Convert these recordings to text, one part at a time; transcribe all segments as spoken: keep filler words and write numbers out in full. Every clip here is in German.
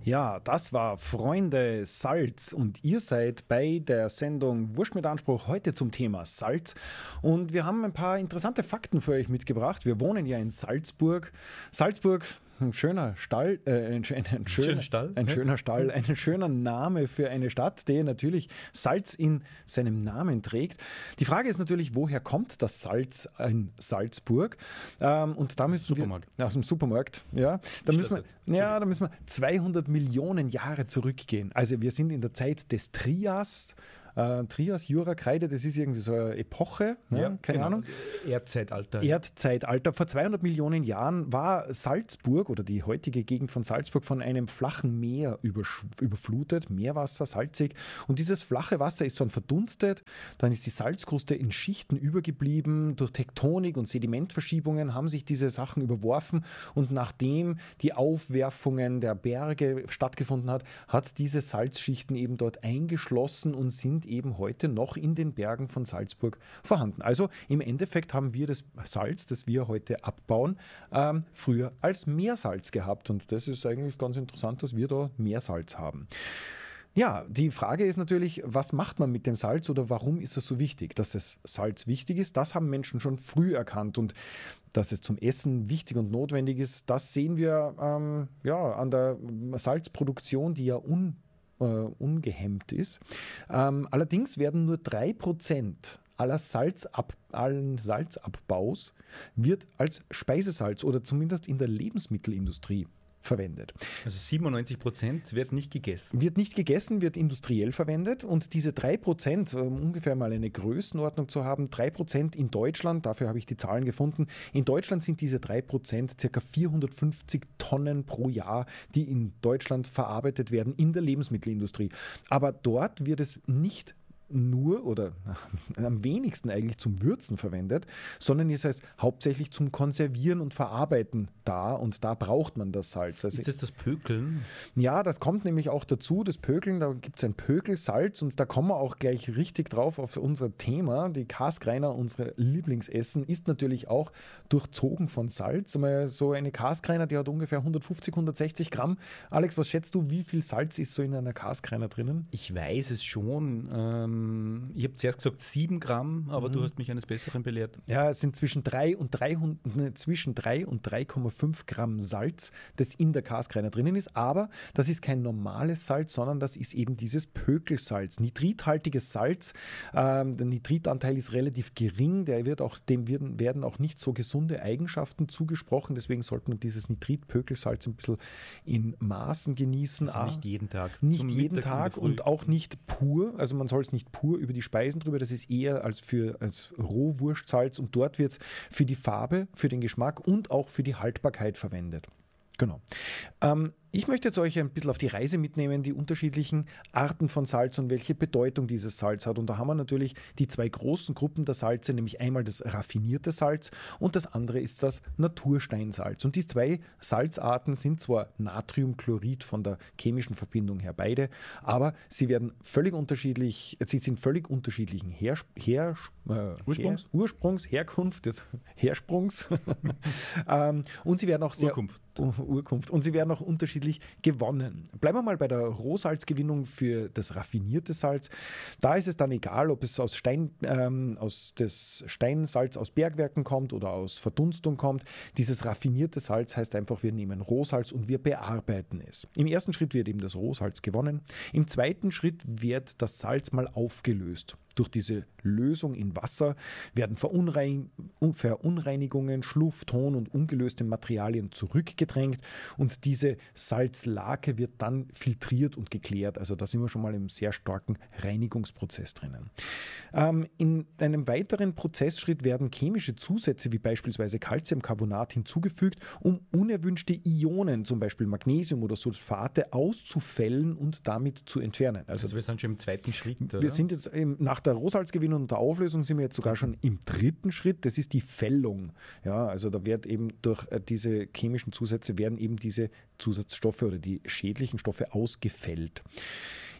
Ja, das war Freunde Salz und ihr seid bei der Sendung Wurscht mit Anspruch heute zum Thema Salz und wir haben ein paar interessante Fakten für euch mitgebracht. Wir wohnen ja in Salzburg. Salzburg, ein schöner Stall, äh, ein, ein, ein, schöner, Stall, ein ja. schöner Stall, ein schöner Name für eine Stadt, der natürlich Salz in seinem Namen trägt. Die Frage ist natürlich, woher kommt das Salz in Salzburg? Ähm, und da müssen Supermarkt. wir aus dem Supermarkt, ja, da Ist müssen das wir, jetzt? ja, da müssen wir zweihundert Millionen Jahre zurückgehen. Also wir sind in der Zeit des Trias. Äh, Trias, Jura, Kreide, das ist irgendwie so eine Epoche, ne? Ja, keine genau. Ahnung. Erdzeitalter. Erdzeitalter. Vor zweihundert Millionen Jahren war Salzburg oder die heutige Gegend von Salzburg von einem flachen Meer übersch- überflutet, Meerwasser, salzig. Und dieses flache Wasser ist dann verdunstet, dann ist die Salzkruste in Schichten übergeblieben. Durch Tektonik und Sedimentverschiebungen haben sich diese Sachen überworfen und nachdem die Aufwerfungen der Berge stattgefunden hat, hat es diese Salzschichten eben dort eingeschlossen und sind eben heute noch in den Bergen von Salzburg vorhanden. Also im Endeffekt haben wir das Salz, das wir heute abbauen, ähm, früher als Meersalz gehabt. Und das ist eigentlich ganz interessant, dass wir da Meersalz haben. Ja, die Frage ist natürlich, was macht man mit dem Salz oder warum ist es so wichtig? Dass es Salz wichtig ist, das haben Menschen schon früh erkannt und dass es zum Essen wichtig und notwendig ist, das sehen wir ähm, ja, an der Salzproduktion, die ja un Uh, ungehemmt ist. Ähm, allerdings werden nur drei Prozent aller Salzab, allen Salzabbaus wird als Speisesalz oder zumindest in der Lebensmittelindustrie verwendet. Also siebenundneunzig Prozent wird nicht gegessen. Wird nicht gegessen, wird industriell verwendet und diese drei Prozent, um ungefähr mal eine Größenordnung zu haben, drei Prozent in Deutschland, dafür habe ich die Zahlen gefunden, in Deutschland sind diese drei Prozent circa vierhundertfünfzig Tonnen pro Jahr, die in Deutschland verarbeitet werden in der Lebensmittelindustrie. Aber dort wird es nicht nur oder am wenigsten eigentlich zum Würzen verwendet, sondern ist es hauptsächlich zum Konservieren und Verarbeiten da und da braucht man das Salz. Also ist das das Pökeln? Ja, das kommt nämlich auch dazu, das Pökeln, da gibt es ein Pökelsalz und da kommen wir auch gleich richtig drauf auf unser Thema. Die Kaskreiner, unsere Lieblingsessen, ist natürlich auch durchzogen von Salz. Mal so eine Kaskreiner, die hat ungefähr hundertfünfzig, hundertsechzig Gramm. Alex, was schätzt du, wie viel Salz ist so in einer Kaskreiner drinnen? Ich weiß es schon. Ähm, ich habe zuerst gesagt sieben Gramm, aber mhm. du hast mich eines Besseren belehrt. Ja, es sind zwischen drei und dreihundert, ne, zwischen drei und drei Komma fünf Gramm Salz, das in der Kaskreiner drinnen ist. Aber das ist kein normales Salz, sondern das ist eben dieses Pökelsalz. Nitrithaltiges Salz. Ähm, der Nitritanteil ist relativ gering. Der wird auch, dem werden, werden auch nicht so gesunde Eigenschaften zugesprochen. Deswegen sollte man dieses Nitrit-Pökelsalz ein bisschen in Maßen genießen. Also nicht jeden Tag. Nicht Zum jeden Mittag Tag und auch nicht pur. Also man soll es nicht pur über die Speisen drüber. Das ist eher als für als Rohwurstsalz und dort wird es für die Farbe, für den Geschmack und auch für die Haltbarkeit verwendet. Genau. Ähm, ich möchte jetzt euch ein bisschen auf die Reise mitnehmen, die unterschiedlichen Arten von Salz und welche Bedeutung dieses Salz hat. Und da haben wir natürlich die zwei großen Gruppen der Salze, nämlich einmal das raffinierte Salz und das andere ist das Natursteinsalz. Und die zwei Salzarten sind zwar Natriumchlorid von der chemischen Verbindung her beide, aber sie werden völlig unterschiedlich, sie sind völlig unterschiedlichen Her, Her, äh, Ursprungs? Her, Ursprungs, Herkunft, jetzt Hersprungs ähm, und sie werden auch sehr Urkunft. Urkunft. Und sie werden auch unterschiedlich gewonnen. Bleiben wir mal bei der Rohsalzgewinnung für das raffinierte Salz. Da ist es dann egal, ob es aus Stein, ähm, aus das Steinsalz aus Bergwerken kommt oder aus Verdunstung kommt. Dieses raffinierte Salz heißt einfach, wir nehmen Rohsalz und wir bearbeiten es. Im ersten Schritt wird eben das Rohsalz gewonnen. Im zweiten Schritt wird das Salz mal aufgelöst. Durch diese Lösung in Wasser werden Verunrein- Verunreinigungen, Schluff, Ton und ungelöste Materialien zurückgedrängt und diese Salzlake wird dann filtriert und geklärt. Also da sind wir schon mal im sehr starken Reinigungsprozess drinnen. Ähm, in einem weiteren Prozessschritt werden chemische Zusätze wie beispielsweise Calciumcarbonat hinzugefügt, um unerwünschte Ionen, zum Beispiel Magnesium oder Sulfate, auszufällen und damit zu entfernen. Also, also wir sind schon im zweiten Schritt, oder? Wir sind jetzt im, nach der Rohsalzgewinnung und der Auflösung sind wir jetzt sogar schon im dritten Schritt, das ist die Fällung. Ja, also da wird eben durch diese chemischen Zusätze werden eben diese Zusatzstoffe oder die schädlichen Stoffe ausgefällt.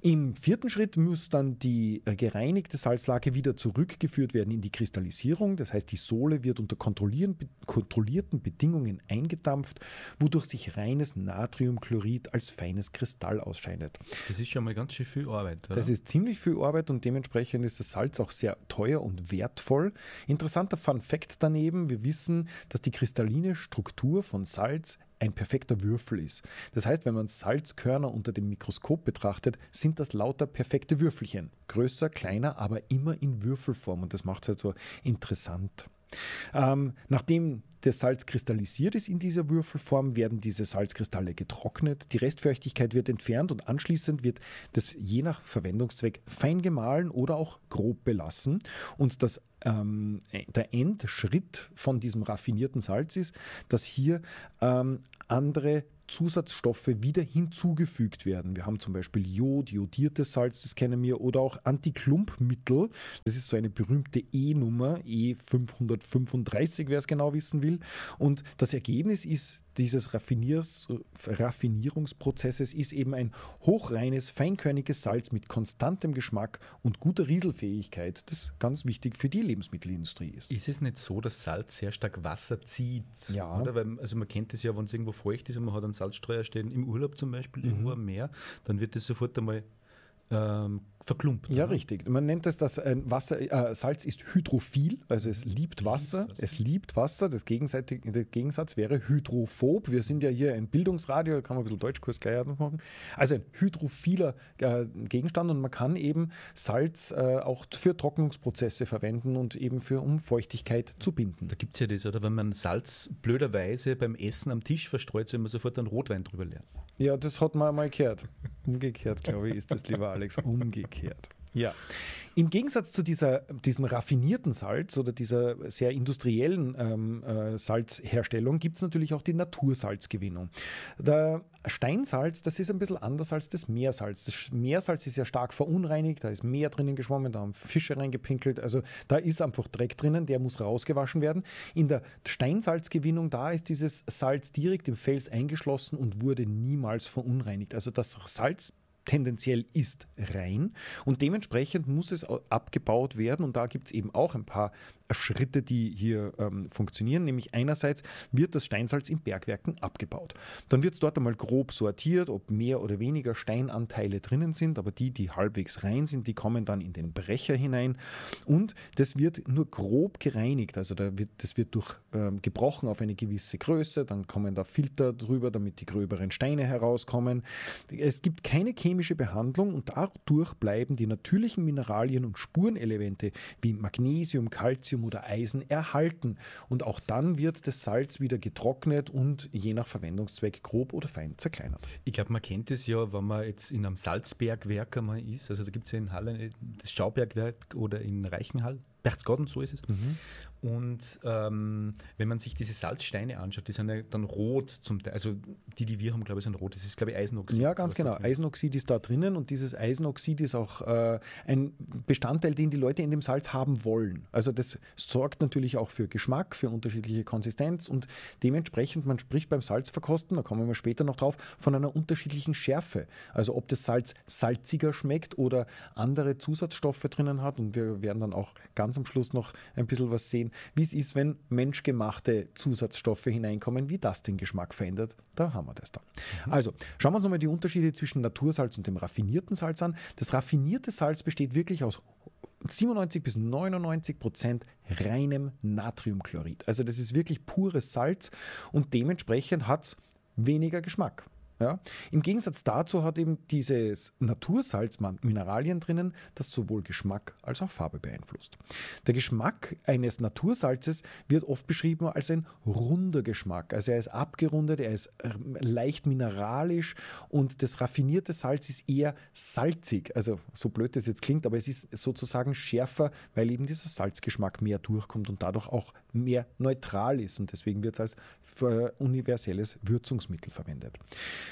Im vierten Schritt muss dann die äh, gereinigte Salzlake wieder zurückgeführt werden in die Kristallisierung. Das heißt, die Sohle wird unter kontrollieren, kontrollierten Bedingungen eingedampft, wodurch sich reines Natriumchlorid als feines Kristall ausscheidet. Das ist schon mal ganz schön viel Arbeit. Oder? Das ist ziemlich viel Arbeit und dementsprechend ist das Salz auch sehr teuer und wertvoll. Interessanter Fun Fact daneben, wir wissen, dass die kristalline Struktur von Salz ein perfekter Würfel ist. Das heißt, wenn man Salzkörner unter dem Mikroskop betrachtet, sind das lauter perfekte Würfelchen. Größer, kleiner, aber immer in Würfelform und das macht es halt so interessant. Ähm, nachdem das Salz kristallisiert ist in dieser Würfelform, werden diese Salzkristalle getrocknet, die Restfeuchtigkeit wird entfernt und anschließend wird das je nach Verwendungszweck fein gemahlen oder auch grob belassen. Und das, ähm, der Endschritt von diesem raffinierten Salz ist, dass hier ähm, andere Zusatzstoffe wieder hinzugefügt werden. Wir haben zum Beispiel Jod, jodiertes Salz, das kennen wir, oder auch Antiklumpmittel. Das ist so eine berühmte E-Nummer, E fünfhundertfünfunddreißig, wer es genau wissen will. Und das Ergebnis ist dieses Raffiniers, Raffinierungsprozesses ist eben ein hochreines, feinkörniges Salz mit konstantem Geschmack und guter Rieselfähigkeit, das ganz wichtig für die Lebensmittelindustrie ist. Ist es nicht so, dass Salz sehr stark Wasser zieht? Ja. Oder? Weil, also man kennt das ja, wenn es irgendwo feucht ist und man hat einen Salzstreuer stehen, im Urlaub zum Beispiel, Mhm. irgendwo am Meer, dann wird das sofort einmal ähm, verklumpt. Ja, oder? richtig. Man nennt das, das äh, Wasser, äh, Salz ist hydrophil, also es liebt Wasser. Wasser. Es liebt Wasser. Das Gegenseitig, der Gegensatz wäre hydrophob. Wir sind ja hier ein Bildungsradio, da kann man ein bisschen Deutschkurs gleich machen. Also ein hydrophiler äh, Gegenstand und man kann eben Salz äh, auch für Trocknungsprozesse verwenden und eben für um Feuchtigkeit zu binden. Da gibt es ja das, oder? Wenn man Salz blöderweise beim Essen am Tisch verstreut, soll man sofort einen Rotwein drüber leeren. Ja, das hat man mal gehört. Umgekehrt, glaube ich, ist das, lieber Alex. Umgekehrt. Ja. Im Gegensatz zu dieser, diesem raffinierten Salz oder dieser sehr industriellen ähm, äh, Salzherstellung gibt es natürlich auch die Natursalzgewinnung. Der Steinsalz, das ist ein bisschen anders als das Meersalz. Das Meersalz ist ja stark verunreinigt, da ist Meer drinnen geschwommen, da haben Fische reingepinkelt, also da ist einfach Dreck drinnen, der muss rausgewaschen werden. In der Steinsalzgewinnung, da ist dieses Salz direkt im Fels eingeschlossen und wurde niemals verunreinigt. Also das Salz tendenziell ist rein und dementsprechend muss es abgebaut werden und da gibt es eben auch ein paar Schritte, die hier ähm, funktionieren, nämlich einerseits wird das Steinsalz in Bergwerken abgebaut. Dann wird es dort einmal grob sortiert, ob mehr oder weniger Steinanteile drinnen sind, aber die, die halbwegs rein sind, die kommen dann in den Brecher hinein und das wird nur grob gereinigt, also da wird, das wird durch ähm, gebrochen auf eine gewisse Größe, dann kommen da Filter drüber, damit die gröberen Steine herauskommen. Es gibt keine chemische Behandlung und dadurch bleiben die natürlichen Mineralien und Spurenelemente wie Magnesium, Calcium oder Eisen erhalten. Und auch dann wird das Salz wieder getrocknet und je nach Verwendungszweck grob oder fein zerkleinert. Ich glaube, man kennt es ja, wenn man jetzt in einem Salzbergwerk einmal ist. Also da gibt es ja in Halle das Schaubergwerk oder in Reichenhall. Berchtesgaden, so ist es. Mhm. Und ähm, wenn man sich diese Salzsteine anschaut, die sind ja dann rot zum Teil. Also die, die wir haben, glaube ich, sind rot. Das ist, glaube ich, Eisenoxid. Ja, ganz genau. Drin. Eisenoxid ist da drinnen und dieses Eisenoxid ist auch äh, ein Bestandteil, den die Leute in dem Salz haben wollen. Also das sorgt natürlich auch für Geschmack, für unterschiedliche Konsistenz und dementsprechend, man spricht beim Salzverkosten, da kommen wir später noch drauf, von einer unterschiedlichen Schärfe. Also ob das Salz salziger schmeckt oder andere Zusatzstoffe drinnen hat und wir werden dann auch ganz am Schluss noch ein bisschen was sehen, wie es ist, wenn menschgemachte Zusatzstoffe hineinkommen, wie das den Geschmack verändert. Da haben wir das dann. Mhm. Also, schauen wir uns nochmal die Unterschiede zwischen Natursalz und dem raffinierten Salz an. Das raffinierte Salz besteht wirklich aus siebenundneunzig bis neunundneunzig Prozent reinem Natriumchlorid. Also das ist wirklich pures Salz und dementsprechend hat es weniger Geschmack. Ja? Im Gegensatz dazu hat eben dieses Natursalz Mineralien drinnen, das sowohl Geschmack als auch Farbe beeinflusst. Der Geschmack eines Natursalzes wird oft beschrieben als ein runder Geschmack. Also er ist abgerundet, er ist leicht mineralisch und das raffinierte Salz ist eher salzig. Also so blöd das jetzt klingt, aber es ist sozusagen schärfer, weil eben dieser Salzgeschmack mehr durchkommt und dadurch auch mehr neutral ist und deswegen wird es als universelles Würzungsmittel verwendet.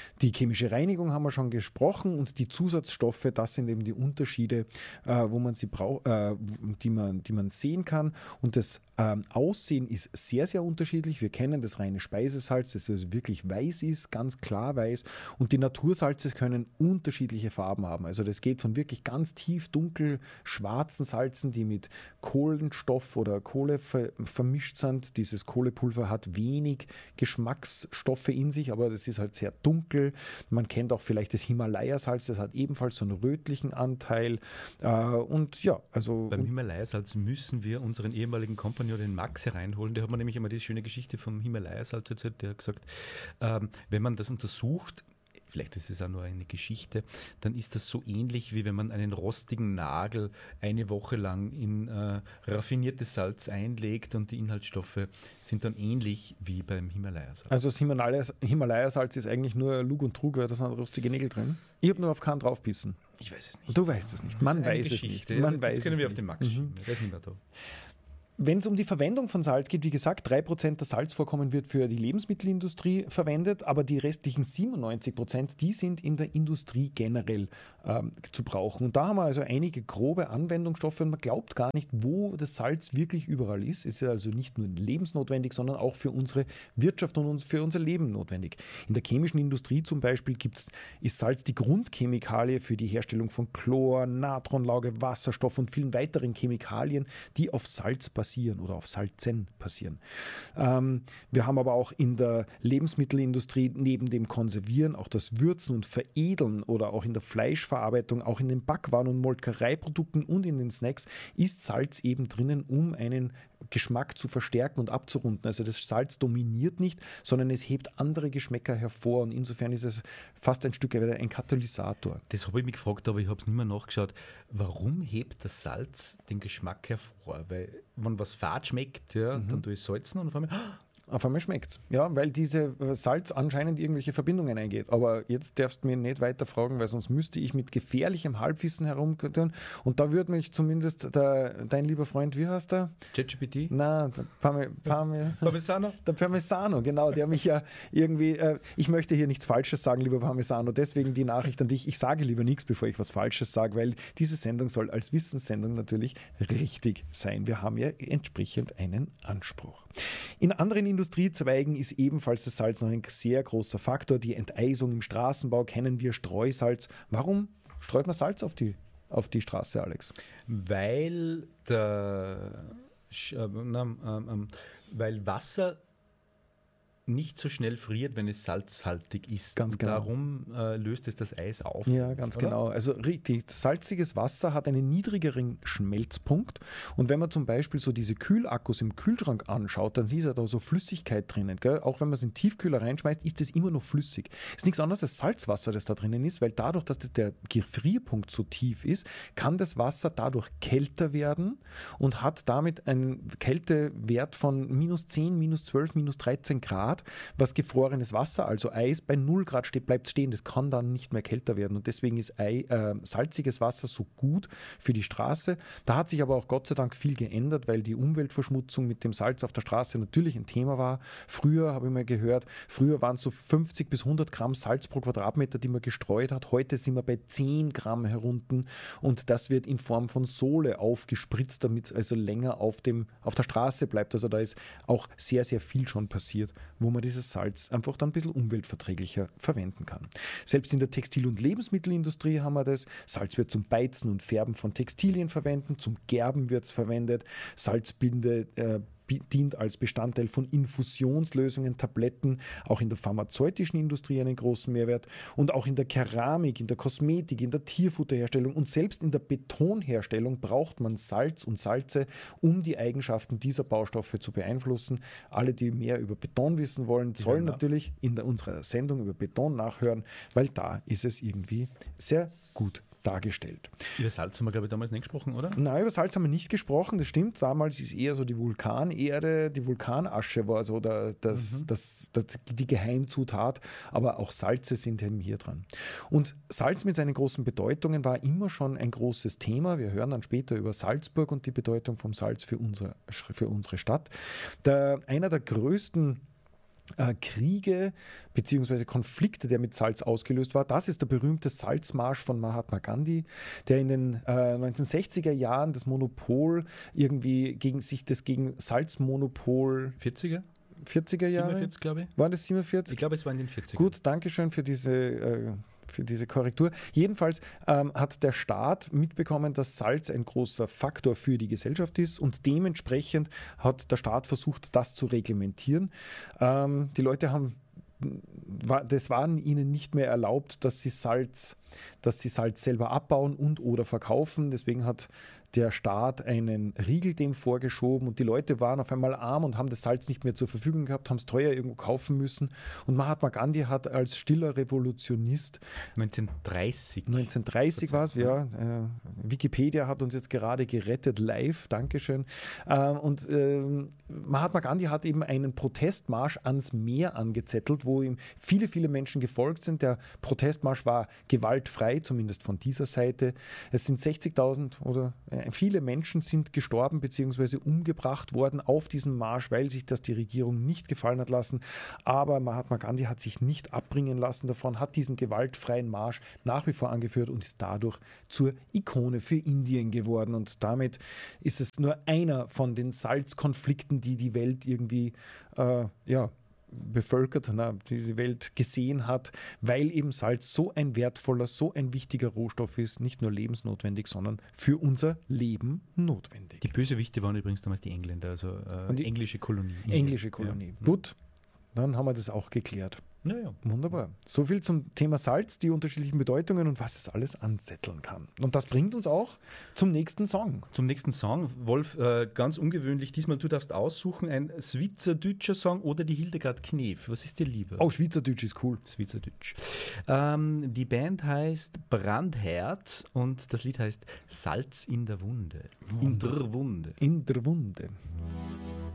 Die chemische Reinigung haben wir schon gesprochen und die Zusatzstoffe, das sind eben die Unterschiede, äh, wo man sie braucht, äh, die man, die man sehen kann. Und das ähm, Aussehen ist sehr, sehr unterschiedlich. Wir kennen das reine Speisesalz, das also wirklich weiß ist, ganz klar weiß. Und die Natursalze können unterschiedliche Farben haben. Also das geht von wirklich ganz tief dunkel schwarzen Salzen, die mit Kohlenstoff oder Kohle ver vermischt sind. Dieses Kohlepulver hat wenig Geschmacksstoffe in sich, aber das ist halt sehr dunkel. Man kennt auch vielleicht das Himalaya-Salz, das hat ebenfalls so einen rötlichen Anteil. Äh, und ja, also. Beim Himalaya-Salz müssen wir unseren ehemaligen Kompagnon, den Max, hereinholen. Der hat mir nämlich immer die schöne Geschichte vom Himalaya-Salz erzählt. Der hat gesagt, ähm, wenn man das untersucht, vielleicht ist es auch nur eine Geschichte, dann ist das so ähnlich, wie wenn man einen rostigen Nagel eine Woche lang in äh, raffiniertes Salz einlegt und die Inhaltsstoffe sind dann ähnlich wie beim Himalaya-Salz. Also das Himalaya- Himalaya-Salz ist eigentlich nur Lug und Trug, weil da sind rostige Nägel drin. Ich habe nur auf keinen draufbissen. Ich weiß es nicht. Du weißt es nicht. Man weiß es nicht. Man das weiß können es wir nicht. auf den Max schieben. Der ist nicht mehr da. Wenn es um die Verwendung von Salz geht, wie gesagt, drei Prozent der Salzvorkommen wird für die Lebensmittelindustrie verwendet, aber die restlichen siebenundneunzig Prozent, die sind in der Industrie generell ähm, zu brauchen. Und da haben wir also einige grobe Anwendungsstoffe und man glaubt gar nicht, wo das Salz wirklich überall ist. Es ist also nicht nur lebensnotwendig, sondern auch für unsere Wirtschaft und uns, für unser Leben notwendig. In der chemischen Industrie zum Beispiel gibt's, ist Salz die Grundchemikalie für die Herstellung von Chlor, Natronlauge, Wasserstoff und vielen weiteren Chemikalien, die auf Salz basieren oder auf Salzen passieren. Ähm, wir haben aber auch in der Lebensmittelindustrie neben dem Konservieren auch das Würzen und Veredeln oder auch in der Fleischverarbeitung, auch in den Backwaren und Molkereiprodukten und in den Snacks ist Salz eben drinnen, um einen Geschmack zu verstärken und abzurunden. Also das Salz dominiert nicht, sondern es hebt andere Geschmäcker hervor und insofern ist es fast ein Stück weit ein Katalysator. Das habe ich mich gefragt, aber ich habe es nicht mehr nachgeschaut. Warum hebt das Salz den Geschmack hervor? Weil wenn was fad schmeckt, ja, mhm. dann tue ich salzen und auf einmal... Auf einmal schmeckt es. Ja, weil diese Salz anscheinend irgendwelche Verbindungen eingeht. Aber jetzt darfst du mir nicht weiter fragen, weil sonst müsste ich mit gefährlichem Halbwissen herumtun. Und da würde mich zumindest der, dein lieber Freund, wie heißt der? ChatGPT? Nein, der Parme, Parme, Parmesano? Der Parmesano, genau. Der mich ja irgendwie, äh, ich möchte hier nichts Falsches sagen, lieber Parmesano. Deswegen die Nachricht an dich. Ich sage lieber nichts, bevor ich was Falsches sage, weil diese Sendung soll als Wissenssendung natürlich richtig sein. Wir haben ja entsprechend einen Anspruch. In anderen Industriezweigen ist ebenfalls das Salz noch ein sehr großer Faktor. Die Enteisung im Straßenbau kennen wir, Streusalz. Warum streut man Salz auf die, auf die Straße, Alex? Weil, der, äh, na, ähm, weil Wasser nicht so schnell friert, wenn es salzhaltig ist. Ganz genau. Und darum äh, löst es das Eis auf. Ja, ganz oder? Genau. Also richtig, salziges Wasser hat einen niedrigeren Schmelzpunkt und wenn man zum Beispiel so diese Kühlakkus im Kühlschrank anschaut, dann ist ja da so Flüssigkeit drinnen. Gell? Auch wenn man es in den Tiefkühler reinschmeißt, ist es immer noch flüssig. Ist nichts anderes als Salzwasser, das da drinnen ist, weil dadurch, dass das der Gefrierpunkt so tief ist, kann das Wasser dadurch kälter werden und hat damit einen Kältewert von minus zehn, minus zwölf, minus dreizehn Grad. Was gefrorenes Wasser, also Eis, bei null Grad steht, bleibt stehen. Das kann dann nicht mehr kälter werden. Und deswegen ist Ei, äh, salziges Wasser so gut für die Straße. Da hat sich aber auch Gott sei Dank viel geändert, weil die Umweltverschmutzung mit dem Salz auf der Straße natürlich ein Thema war. Früher, habe ich mal gehört, früher waren es so fünfzig bis hundert Gramm Salz pro Quadratmeter, die man gestreut hat. Heute sind wir bei zehn Gramm herunten und das wird in Form von Sohle aufgespritzt, damit es also länger auf, dem, auf der Straße bleibt. Also da ist auch sehr, sehr viel schon passiert, wo man dieses Salz einfach dann ein bisschen umweltverträglicher verwenden kann. Selbst in der Textil- und Lebensmittelindustrie haben wir das. Salz wird zum Beizen und Färben von Textilien verwendet, zum Gerben wird es verwendet. Salzbinde äh, dient als Bestandteil von Infusionslösungen, Tabletten, auch in der pharmazeutischen Industrie einen großen Mehrwert und auch in der Keramik, in der Kosmetik, in der Tierfutterherstellung und selbst in der Betonherstellung braucht man Salz und Salze, um die Eigenschaften dieser Baustoffe zu beeinflussen. Alle, die mehr über Beton wissen wollen, sollen ja, natürlich in der, unserer Sendung über Beton nachhören, weil da ist es irgendwie sehr gut dargestellt. Über Salz haben wir, glaube ich, damals nicht gesprochen, oder? Nein, über Salz haben wir nicht gesprochen, das stimmt. Damals ist eher so die Vulkanerde, die Vulkanasche war so der, das, mhm. das, das, die Geheimzutat, aber auch Salze sind eben hier dran. Und Salz mit seinen großen Bedeutungen war immer schon ein großes Thema. Wir hören dann später über Salzburg und die Bedeutung vom Salz für unsere, für unsere Stadt. Der, einer der größten äh, Kriege bzw. Konflikte, der mit Salz ausgelöst war. Das ist der berühmte Salzmarsch von Mahatma Gandhi, der in den äh, neunzehnhundertsechziger Jahren das Monopol irgendwie gegen sich, das gegen Salzmonopol vierziger? vierziger Jahre? siebenundvierzig, glaube ich. Waren das siebenundvierzig? Ich glaube, es war in den vierzigern. Gut, danke schön für diese, äh, für diese Korrektur. Jedenfalls ähm, hat der Staat mitbekommen, dass Salz ein großer Faktor für die Gesellschaft ist und dementsprechend hat der Staat versucht, das zu reglementieren. Ähm, die Leute haben das war ihnen nicht mehr erlaubt, dass sie Salz, dass sie Salz selber abbauen und oder verkaufen. Deswegen hat der Staat einen Riegel dem vorgeschoben und die Leute waren auf einmal arm und haben das Salz nicht mehr zur Verfügung gehabt, haben es teuer irgendwo kaufen müssen. Und Mahatma Gandhi hat als stiller Revolutionist neunzehnhundertdreißig neunzehnhundertdreißig war es, ja. Äh, Wikipedia hat uns jetzt gerade gerettet, live, Dankeschön. Äh, und äh, Mahatma Gandhi hat eben einen Protestmarsch ans Meer angezettelt, wo ihm viele, viele Menschen gefolgt sind. Der Protestmarsch war gewaltfrei, zumindest von dieser Seite. Es sind sechzigtausend oder äh, viele Menschen sind gestorben bzw. umgebracht worden auf diesem Marsch, weil sich das die Regierung nicht gefallen hat lassen. Aber Mahatma Gandhi hat sich nicht abbringen lassen davon, hat diesen gewaltfreien Marsch nach wie vor angeführt und ist dadurch zur Ikone für Indien geworden. Und damit ist es nur einer von den Salzkonflikten, die die Welt irgendwie äh, ja, bevölkert, na, diese Welt gesehen hat, weil eben Salz so ein wertvoller, so ein wichtiger Rohstoff ist, nicht nur lebensnotwendig, sondern für unser Leben notwendig. Die Bösewichte waren übrigens damals die Engländer, also äh, die englische Kolonie. Englische Kolonie. Ja. Gut, dann haben wir das auch geklärt. Naja. Wunderbar. So viel zum Thema Salz, die unterschiedlichen Bedeutungen und was es alles anzetteln kann. Und das bringt uns auch zum nächsten Song. Zum nächsten Song. Wolf, äh, ganz ungewöhnlich, diesmal du darfst aussuchen, ein Schweizerdeutscher Song oder die Hildegard Knef. Was ist dir lieber? Oh, Schweizerdeutsch ist cool. Schweizerdeutsch. Ähm, die Band heißt Brandherz und das Lied heißt Salz in der Wunde. Wunde. In der Wunde. In der Wunde.